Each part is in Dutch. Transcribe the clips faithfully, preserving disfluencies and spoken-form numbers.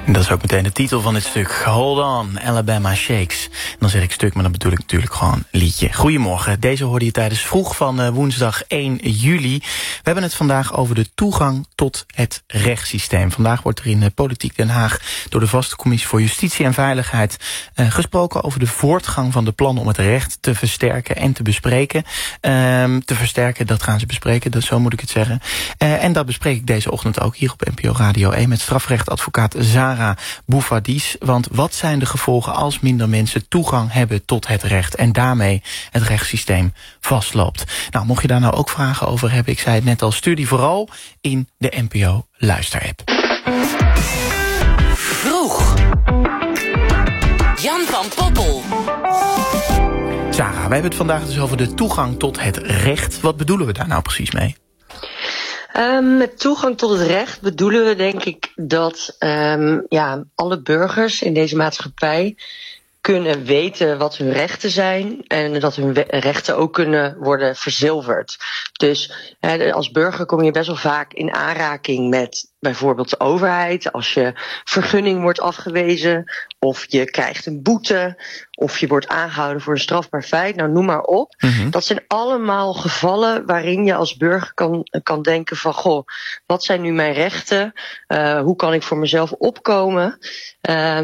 En dat is ook meteen de titel van dit stuk. Hold on, Alabama Shakes. En dan zeg ik stuk, maar dan bedoel ik natuurlijk gewoon liedje. Goedemorgen, deze hoorde je tijdens Vroeg van uh, woensdag één juli. We hebben het vandaag over de toegang tot het rechtssysteem. Vandaag wordt er in uh, Politiek Den Haag door de Vaste Commissie voor Justitie en Veiligheid uh, gesproken over de voortgang van de plannen om het recht te versterken en te bespreken. Um, te versterken, dat gaan ze bespreken, dat, zo moet ik het zeggen. Uh, en dat bespreek ik deze ochtend ook hier op N P O Radio één met strafrechtadvocaat Zara Bouffadis. Want wat zijn de gevolgen als minder mensen toegang hebben tot het recht en daarmee het rechtssysteem vastloopt? Nou, mocht je daar nou ook vragen over hebben, ik zei het net al, stuur die vooral in de N P O luisterapp. Vroeg. Jan van Poppel. Sarah, we hebben het vandaag dus over de toegang tot het recht. Wat bedoelen we daar nou precies mee? Um, met toegang tot het recht bedoelen we denk ik dat um, ja, alle burgers in deze maatschappij kunnen weten wat hun rechten zijn en dat hun rechten ook kunnen worden verzilverd. Dus hè, als burger kom je best wel vaak in aanraking met bijvoorbeeld de overheid, als je vergunning wordt afgewezen, of je krijgt een boete, of je wordt aangehouden voor een strafbaar feit, nou noem maar op. Mm-hmm. Dat zijn allemaal gevallen waarin je als burger kan, kan denken van, goh, wat zijn nu mijn rechten? Uh, hoe kan ik voor mezelf opkomen? Uh,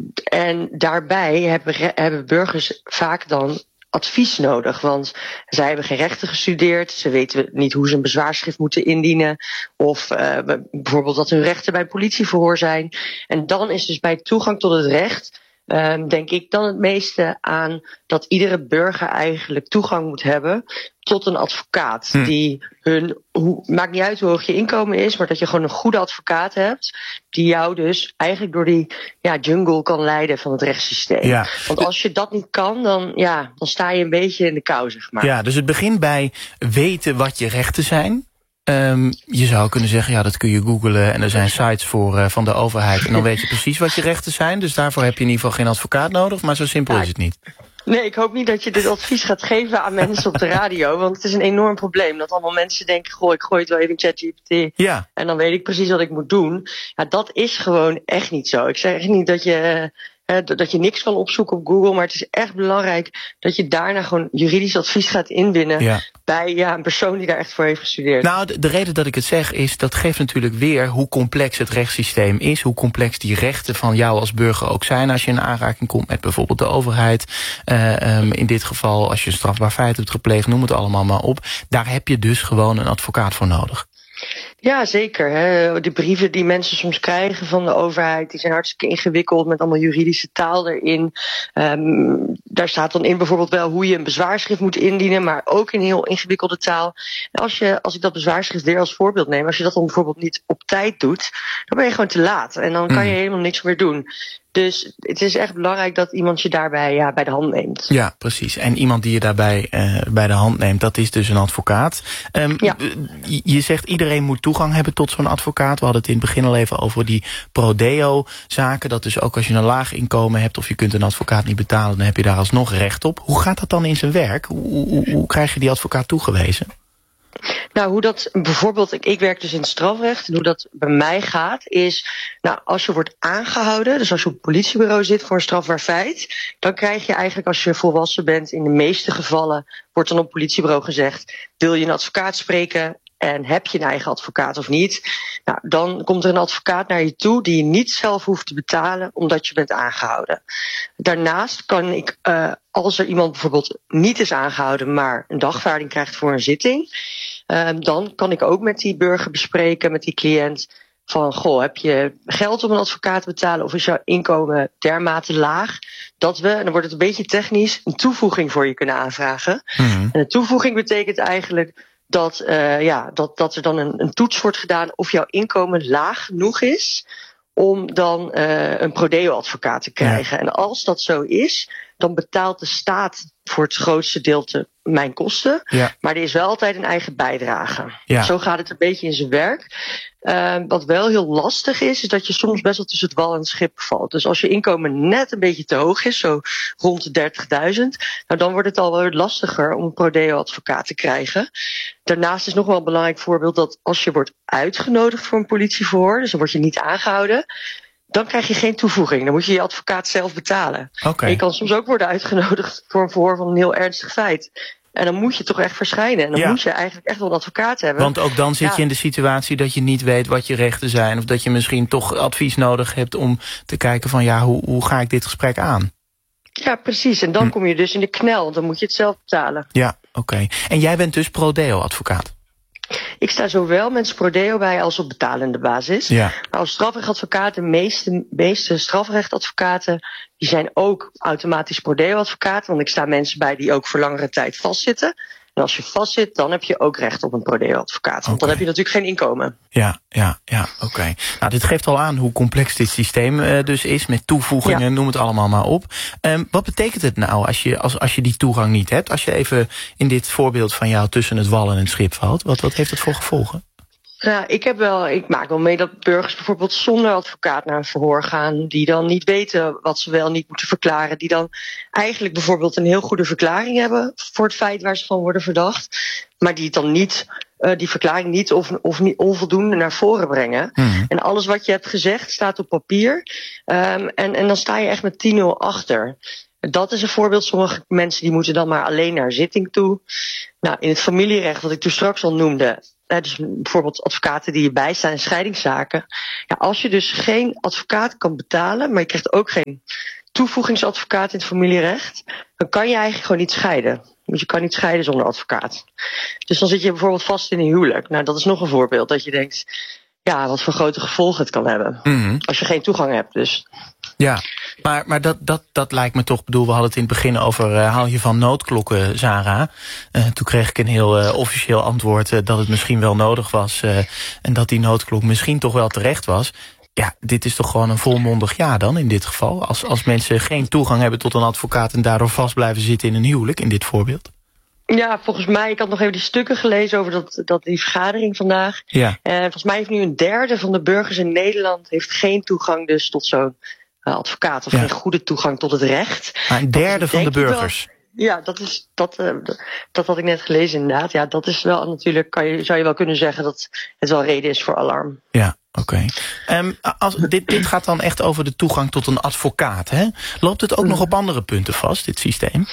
en daarbij hebben, hebben burgers vaak dan advies nodig, want zij hebben geen rechten gestudeerd, ze weten niet hoe ze een bezwaarschrift moeten indienen, of uh, bijvoorbeeld dat hun rechten bij een politieverhoor zijn. En dan is dus bij toegang tot het recht, uh, denk ik dan het meeste aan dat iedere burger eigenlijk toegang moet hebben tot een advocaat. Hm. Die hun, hoe, maakt niet uit hoe hoog je inkomen is, maar dat je gewoon een goede advocaat hebt, die jou dus eigenlijk door die ja, jungle kan leiden van het rechtssysteem. Ja. Want als je dat niet kan, dan, ja, dan sta je een beetje in de kou, zeg maar. Ja, dus het begint bij weten wat je rechten zijn. Um, je zou kunnen zeggen, ja, dat kun je googlen en er zijn sites voor uh, van de overheid en dan weet je precies wat je rechten zijn. Dus daarvoor heb je in ieder geval geen advocaat nodig, maar zo simpel ja. is het niet. Nee, ik hoop niet dat je dit advies gaat geven aan mensen op de radio, want het is een enorm probleem. Dat allemaal mensen denken, goh, ik gooi het wel even in ChatGPT ja. en dan weet ik precies wat ik moet doen. Ja, dat is gewoon echt niet zo. Ik zeg echt niet dat je, uh, dat je niks kan opzoeken op Google, maar het is echt belangrijk dat je daarna gewoon juridisch advies gaat inwinnen ja. bij ja, een persoon die daar echt voor heeft gestudeerd. Nou, de, de reden dat ik het zeg is, dat geeft natuurlijk weer hoe complex het rechtssysteem is, hoe complex die rechten van jou als burger ook zijn als je in aanraking komt met bijvoorbeeld de overheid. Uh, um, in dit geval, als je een strafbaar feit hebt gepleegd, noem het allemaal maar op. Daar heb je dus gewoon een advocaat voor nodig. Ja, zeker. Hè. De brieven die mensen soms krijgen van de overheid, die zijn hartstikke ingewikkeld met allemaal juridische taal erin. Um, daar staat dan in bijvoorbeeld wel hoe je een bezwaarschrift moet indienen, maar ook in heel ingewikkelde taal. En als je, als ik dat bezwaarschrift weer als voorbeeld neem, als je dat dan bijvoorbeeld niet op tijd doet, dan ben je gewoon te laat en dan kan je helemaal niks meer doen. Dus het is echt belangrijk dat iemand je daarbij ja, bij de hand neemt. Ja, precies. En iemand die je daarbij uh, bij de hand neemt, dat is dus een advocaat. Um, ja. Je zegt iedereen moet toegang hebben tot zo'n advocaat. We hadden het in het begin al even over die prodeo-zaken. Dat dus ook als je een laag inkomen hebt of je kunt een advocaat niet betalen, dan heb je daar alsnog recht op. Hoe gaat dat dan in zijn werk? Hoe, hoe, hoe krijg je die advocaat toegewezen? Nou, hoe dat bijvoorbeeld, ik, ik werk dus in het strafrecht en hoe dat bij mij gaat is, nou, als je wordt aangehouden, dus als je op het politiebureau zit voor een strafbaar feit, dan krijg je eigenlijk als je volwassen bent, in de meeste gevallen wordt dan op het politiebureau gezegd, wil je een advocaat spreken en heb je een eigen advocaat of niet? Nou, dan komt er een advocaat naar je toe die je niet zelf hoeft te betalen omdat je bent aangehouden. Daarnaast kan ik, uh, als er iemand bijvoorbeeld niet is aangehouden, maar een dagvaarding krijgt voor een zitting, uh, dan kan ik ook met die burger bespreken, met die cliënt, van goh, heb je geld om een advocaat te betalen of is jouw inkomen dermate laag dat we, en dan wordt het een beetje technisch, een toevoeging voor je kunnen aanvragen. Mm-hmm. En een toevoeging betekent eigenlijk dat, uh, ja, dat, dat er dan een, een toets wordt gedaan of jouw inkomen laag genoeg is om dan uh, een prodeo-advocaat te krijgen. Ja. En als dat zo is, dan betaalt de staat voor het grootste deel te mijn kosten. Ja. Maar er is wel altijd een eigen bijdrage. Ja. Zo gaat het een beetje in zijn werk. Uh, wat wel heel lastig is, is dat je soms best wel tussen het wal en het schip valt. Dus als je inkomen net een beetje te hoog is, zo rond de dertigduizend, nou dan wordt het al wel lastiger om een prodeo-advocaat te krijgen. Daarnaast is nog wel een belangrijk voorbeeld dat als je wordt uitgenodigd voor een politieverhoor, dus dan word je niet aangehouden, dan krijg je geen toevoeging. Dan moet je je advocaat zelf betalen. Okay. Je kan soms ook worden uitgenodigd voor een verhoor van een heel ernstig feit. En dan moet je toch echt verschijnen. En dan ja. moet je eigenlijk echt wel een advocaat hebben. Want ook dan zit ja. je in de situatie dat je niet weet wat je rechten zijn. Of dat je misschien toch advies nodig hebt om te kijken van ja, hoe, hoe ga ik dit gesprek aan? Ja, precies. En dan hm. kom je dus in de knel. Dan moet je het zelf betalen. Ja, oké. Okay. En jij bent dus pro-deo-advocaat? Ik sta zowel met pro-deo bij als op betalende basis. Ja. Maar als strafrechtadvocaat, de meeste, meeste strafrechtadvocaten, die zijn ook automatisch pro-deo-advocaat. Want ik sta mensen bij die ook voor langere tijd vastzitten. En als je vastzit, dan heb je ook recht op een pro-deo-advocaat. Want okay. dan heb je natuurlijk geen inkomen. Ja, ja, ja, oké. Okay. Nou, dit geeft al aan hoe complex dit systeem uh, dus is. Met toevoegingen, ja. noem het allemaal maar op. Um, wat betekent het nou als je, als, als je die toegang niet hebt? Als je even in dit voorbeeld van jou tussen het wal en het schip valt. Wat, wat heeft het voor gevolgen? Nou, ik, heb wel, ik maak wel mee dat burgers bijvoorbeeld zonder advocaat naar een verhoor gaan. Die dan niet weten wat ze wel niet moeten verklaren. Die dan eigenlijk bijvoorbeeld een heel goede verklaring hebben voor het feit waar ze van worden verdacht. Maar die het dan niet, uh, die verklaring niet of, of niet onvoldoende naar voren brengen. Mm. En alles wat je hebt gezegd staat op papier. Um, en, en dan sta je echt met tien nul achter. Dat is een voorbeeld. Sommige mensen die moeten dan maar alleen naar zitting toe. Nou, in het familierecht, wat ik toen straks al noemde. Dus bijvoorbeeld advocaten die je bijstaan in scheidingszaken. Ja, als je dus geen advocaat kan betalen, maar je krijgt ook geen toevoegingsadvocaat in het familierecht, dan kan je eigenlijk gewoon niet scheiden. Want je kan niet scheiden zonder advocaat. Dus dan zit je bijvoorbeeld vast in een huwelijk. Nou, dat is nog een voorbeeld dat je denkt, ja, wat voor grote gevolgen het kan hebben. Mm-hmm. Als je geen toegang hebt, dus. Ja, maar, maar dat, dat, dat lijkt me toch, bedoel, we hadden het in het begin over uh, haal je van noodklokken, Sarah. Uh, toen kreeg ik een heel uh, officieel antwoord uh, dat het misschien wel nodig was. Uh, en dat die noodklok misschien toch wel terecht was. Ja, dit is toch gewoon een volmondig ja dan in dit geval? Als, als mensen geen toegang hebben tot een advocaat en daardoor vast blijven zitten in een huwelijk, in dit voorbeeld? Ja, volgens mij, ik had nog even die stukken gelezen over dat, dat die vergadering vandaag. Ja. En uh, volgens mij heeft nu een derde van de burgers in Nederland heeft geen toegang dus tot zo'n uh, advocaat. Of ja. geen goede toegang tot het recht. Maar een derde van de burgers? Wel, ja, dat is dat, uh, dat had ik net gelezen inderdaad. Ja, dat is wel natuurlijk, kan je, zou je wel kunnen zeggen dat het wel reden is voor alarm. Ja. Oké. Okay. Um, als dit, dit gaat dan echt over de toegang tot een advocaat, hè? Loopt het ook mm. nog op andere punten vast, dit systeem?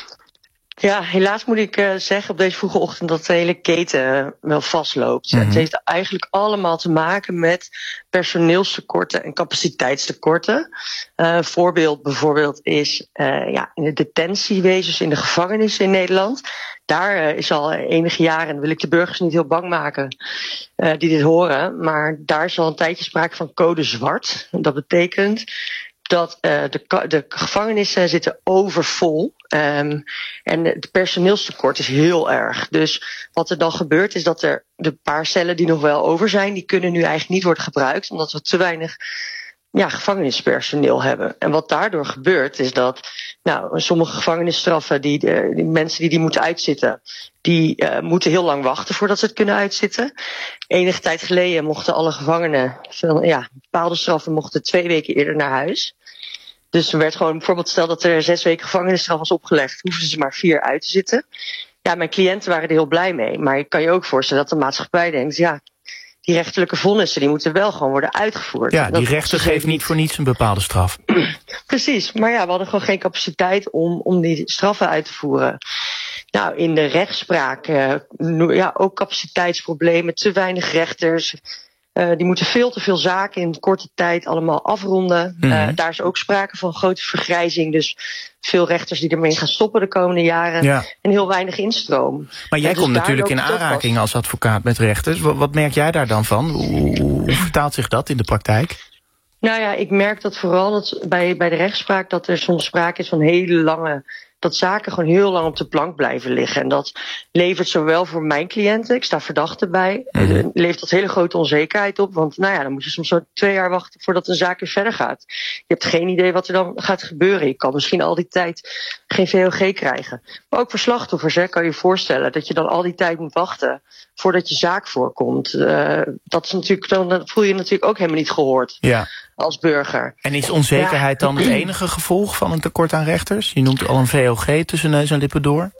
Ja, helaas moet ik uh, zeggen op deze vroege ochtend dat de hele keten uh, wel vastloopt. Mm-hmm. Het heeft eigenlijk allemaal te maken met personeelstekorten en capaciteitstekorten. Uh, een voorbeeld bijvoorbeeld is uh, ja, in de detentiewezens in de gevangenissen in Nederland. Daar uh, is al enige jaren, en wil ik de burgers niet heel bang maken uh, die dit horen, maar daar is al een tijdje sprake van code zwart. Dat betekent dat uh, de, de gevangenissen zitten overvol. Um, en het personeelstekort is heel erg. Dus wat er dan gebeurt is dat er de paar cellen die nog wel over zijn, die kunnen nu eigenlijk niet worden gebruikt, omdat we te weinig ja, gevangenispersoneel hebben. En wat daardoor gebeurt is dat nou, sommige gevangenisstraffen, die, de, die mensen die die moeten uitzitten, die uh, moeten heel lang wachten voordat ze het kunnen uitzitten. Enige tijd geleden mochten alle gevangenen, ja, bepaalde straffen mochten twee weken eerder naar huis. Dus er werd gewoon bijvoorbeeld, stel dat er zes weken gevangenisstraf was opgelegd, hoefden ze maar vier uit te zitten. Ja, mijn cliënten waren er heel blij mee. Maar je kan je ook voorstellen dat de maatschappij denkt, ja, die rechterlijke vonnissen, die moeten wel gewoon worden uitgevoerd. Ja, die rechter geeft niet voor niets een bepaalde straf. Precies, maar ja, we hadden gewoon geen capaciteit om, om die straffen uit te voeren. Nou, in de rechtspraak, uh, ja, ook capaciteitsproblemen, te weinig rechters. Uh, die moeten veel te veel zaken in korte tijd allemaal afronden. Mm-hmm. Uh, daar is ook sprake van grote vergrijzing. Dus veel rechters die ermee gaan stoppen de komende jaren. Ja. En heel weinig instroom. Maar jij dus komt natuurlijk in aanraking als advocaat met rechters. Wat, wat merk jij daar dan van? Hoe, hoe vertaalt zich dat in de praktijk? Nou ja, ik merk dat vooral dat bij, bij de rechtspraak dat er soms sprake is van hele lange, dat zaken gewoon heel lang op de plank blijven liggen. En dat levert zowel voor mijn cliënten, ik sta verdachte bij, mm-hmm. levert dat hele grote onzekerheid op. Want nou ja, dan moet je soms zo twee jaar wachten voordat een zaak weer verder gaat. Je hebt geen idee wat er dan gaat gebeuren. Je kan misschien al die tijd geen V O G krijgen. Maar ook voor slachtoffers, hè, kan je je voorstellen dat je dan al die tijd moet wachten voordat je zaak voorkomt. Uh, dat is natuurlijk, dan voel je je natuurlijk ook helemaal niet gehoord. Ja. Als burger. En is onzekerheid ja. dan het enige gevolg van een tekort aan rechters? Je noemt al een V O G tussen neus en lippen door.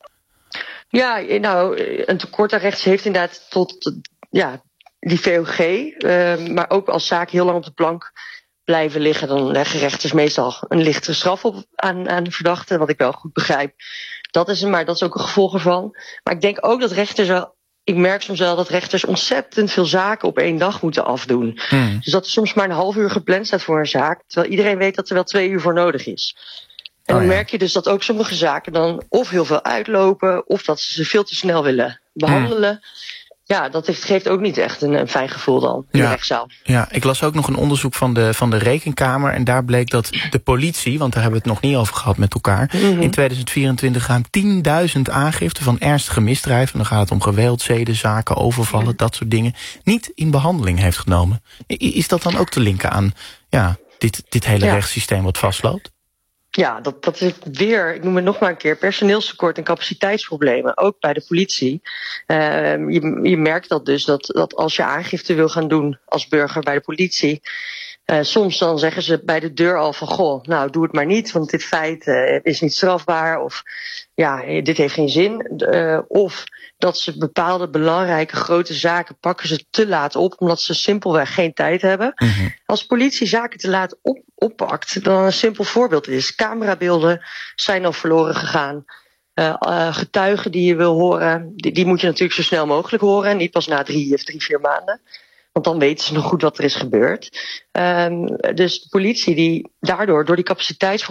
Ja, nou, een tekort aan rechters heeft inderdaad tot ja, die V O G. Uh, maar ook als zaken heel lang op de plank blijven liggen, dan leggen rechters meestal een lichtere straf op aan, aan de verdachte, wat ik wel goed begrijp. Dat is, maar dat is ook een gevolg ervan. Maar ik denk ook dat rechters wel, ik merk soms wel dat rechters ontzettend veel zaken op één dag moeten afdoen. Hmm. Dus dat er soms maar een half uur gepland staat voor een zaak, terwijl iedereen weet dat er wel twee uur voor nodig is. En dan oh ja. merk je dus dat ook sommige zaken dan of heel veel uitlopen, of dat ze ze veel te snel willen behandelen. Hmm. Ja, dat heeft, geeft ook niet echt een, een fijn gevoel dan in ja. de rechtszaal. Ja, ik las ook nog een onderzoek van de, van de Rekenkamer. En daar bleek dat de politie, want daar hebben we het nog niet over gehad met elkaar, mm-hmm. in tweeduizend vierentwintig ruim tienduizend aangiften van ernstige misdrijven, dan gaat het om geweld, zedenzaken, overvallen, mm-hmm. dat soort dingen, niet in behandeling heeft genomen. Is dat dan ook te linken aan ja, dit, dit hele ja. rechtssysteem wat vastloopt? Ja, dat, dat is weer, ik noem het nog maar een keer, personeelstekort en capaciteitsproblemen, ook bij de politie. Uh, je, je merkt dat dus, dat, dat als je aangifte wil gaan doen als burger bij de politie, uh, soms dan zeggen ze bij de deur al van, goh, nou doe het maar niet, want dit feit uh, is niet strafbaar, of ja, dit heeft geen zin. Uh, of dat ze bepaalde belangrijke grote zaken pakken ze te laat op, omdat ze simpelweg geen tijd hebben. Mm-hmm. Als politie zaken te laat op, oppakt, dan een simpel voorbeeld is, camerabeelden zijn al verloren gegaan. Uh, uh, getuigen die je wil horen, die, die moet je natuurlijk zo snel mogelijk horen, en niet pas na drie of drie, vier maanden. Want dan weten ze nog goed wat er is gebeurd. Um, dus de politie die daardoor, door die capaciteits